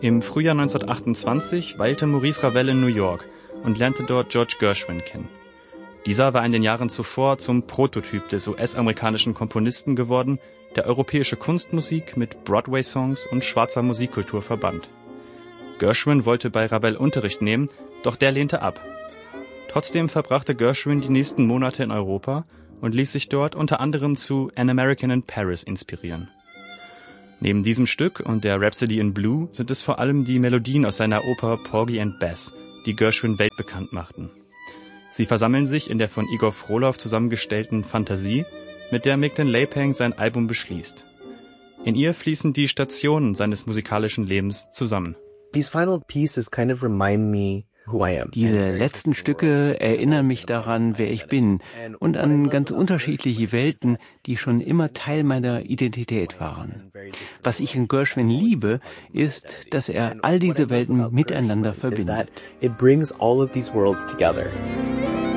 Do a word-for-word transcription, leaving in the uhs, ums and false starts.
Im Frühjahr neunzehnhundertachtundzwanzig weilte Maurice Ravel in New York und lernte dort George Gershwin kennen. Dieser war in den Jahren zuvor zum Prototyp des U S-amerikanischen Komponisten geworden, der europäische Kunstmusik mit Broadway-Songs und schwarzer Musikkultur verband. Gershwin wollte bei Ravel Unterricht nehmen, doch der lehnte ab. Trotzdem verbrachte Gershwin die nächsten Monate in Europa und ließ sich dort unter anderem zu An American in Paris inspirieren. Neben diesem Stück und der Rhapsody in Blue sind es vor allem die Melodien aus seiner Oper Porgy and Bess, die Gershwin weltbekannt machten. Sie versammeln sich in der von Igor Frolow zusammengestellten Fantasie, mit der Migden Leipeng sein Album beschließt. In ihr fließen die Stationen seines musikalischen Lebens zusammen. These final pieces kind of remind me who I am. Diese letzten Stücke erinnern mich daran, wer ich bin und an ganz unterschiedliche Welten, die schon immer Teil meiner Identität waren. Was ich in Gershwin liebe, ist, dass er all diese Welten miteinander verbindet. It brings all of these worlds together.